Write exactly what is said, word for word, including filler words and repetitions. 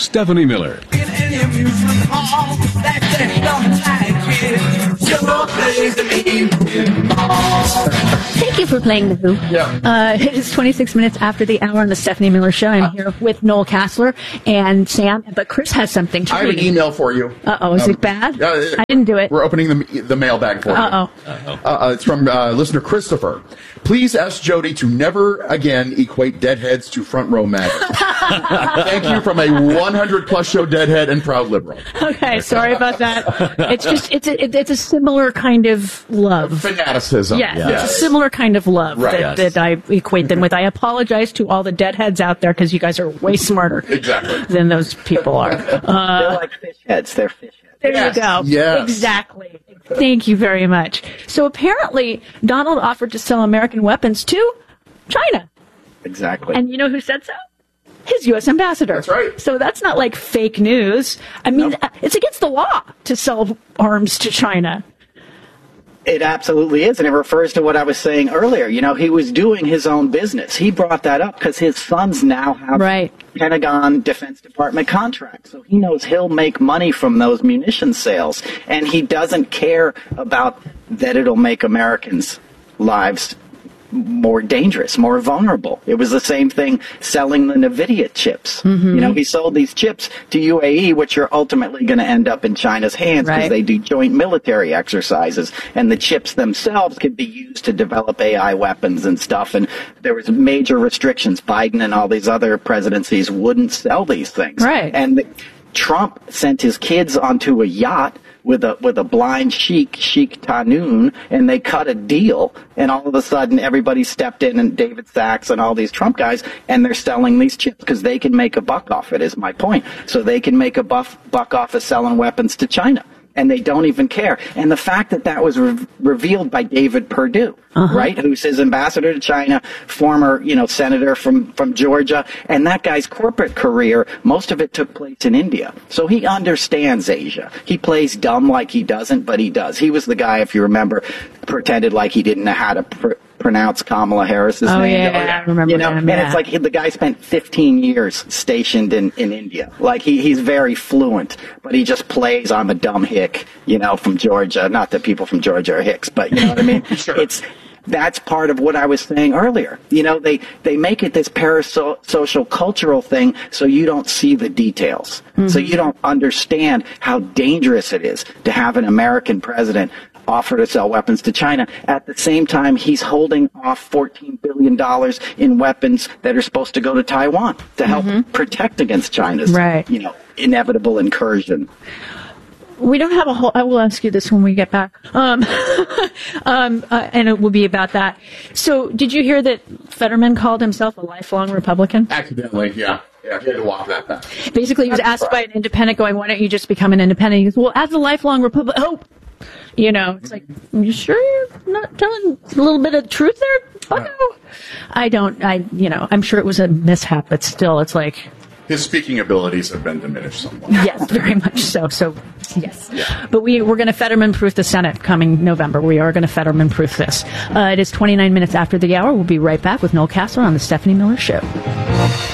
Stephanie Miller. In any amusement hall that they don't like it, you're crazy pinball. Thank you for playing The Who. Yeah. Uh, it is twenty-six minutes after the hour on the Stephanie Miller Show. I'm here with Noel Kassler and Sam, but Chris has something to I have read. an email for you. Uh-oh, is Um, it bad? uh, I didn't do it. We're opening the, the mailbag for you. Uh-oh. Uh, uh, it's from uh, listener Christopher. Please ask Jody to never again equate deadheads to front row maggots. Thank you from a one hundred plus show deadhead and proud liberal. Okay, sorry about that. It's just, it's a, it, it's a similar kind of love. Fanaticism. Yes, Yes. it's a similar kind of love Right. that, Yes. that I equate them with. I apologize to all the deadheads out there because you guys are way smarter Exactly. than those people are. Uh, They're like fish heads. They're fish heads. There Yes, you go. yes. Exactly. Thank you very much. So apparently, Donald offered to sell American weapons to China. Exactly. And you know who said so? His U S ambassador. That's right. So that's not like fake news. I mean, Nope. it's against the law to sell arms to China. It absolutely is, and it refers to what I was saying earlier. You know, he was doing his own business. He brought that up because his sons now have Right. Pentagon Defense Department contracts. So he knows he'll make money from those munition sales, and he doesn't care about that it'll make Americans' lives more dangerous, more vulnerable. It was the same thing selling the NVIDIA chips. Mm-hmm. You know, he sold these chips to U A E, which are ultimately going to end up in China's hands because Right. they do joint military exercises, and the chips themselves could be used to develop A I weapons and stuff. And there was major restrictions. Biden and all these other presidencies wouldn't sell these things. Right. And the, Trump sent his kids onto a yacht with a with a blind sheik, Sheikh Tanoon, and they cut a deal, and all of a sudden everybody stepped in, and David Sachs and all these Trump guys, and they're selling these chips because they can make a buck off it, is my point. So they can make a buff, buck off of selling weapons to China. And they don't even care. And the fact that that was re- revealed by David Perdue, Uh-huh. right, who's his ambassador to China, former, you know, senator from, from Georgia, and that guy's corporate career, most of it took place in India. So he understands Asia. He plays dumb like he doesn't, but he does. He was the guy, if you remember, pretended like he didn't know how to pr- pronounce Kamala Harris's Oh, name. yeah, I remember You know, him, and yeah. it's like he, the guy spent fifteen years stationed in, in India. Like he, he's very fluent, but he just plays on the dumb hick, you know, from Georgia. Not that people from Georgia are hicks, but you know what I mean? Sure. It's that's part of what I was saying earlier. You know, they, they make it this parasocial cultural thing so you don't see the details. Mm-hmm. So you don't understand how dangerous it is to have an American president offer to sell weapons to China. At the same time, he's holding off fourteen billion dollars in weapons that are supposed to go to Taiwan to help protect against China's, Right. you know, inevitable incursion. We don't have a whole. I will ask you this when we get back, um, um, uh, and it will be about that. So, did you hear that Fetterman called himself a lifelong Republican? Accidentally, yeah. Yeah, he had to walk that back. Basically, he was asked by an independent, going, "Why don't you just become an independent?" He goes, "Well, as a lifelong Republican, oh, you know, it's like, are you sure you're not telling a little bit of truth there? Bucko?" I don't. I, you know, I'm sure it was a mishap, but still, it's like. His speaking abilities have been diminished somewhat. Yes, very much so. So, yes. Yeah. But we, we're going to Fetterman-proof the Senate coming November. We are going to Fetterman-proof this. Uh, it is twenty-nine minutes after the hour. We'll be right back with Noel Kassler on the Stephanie Miller Show.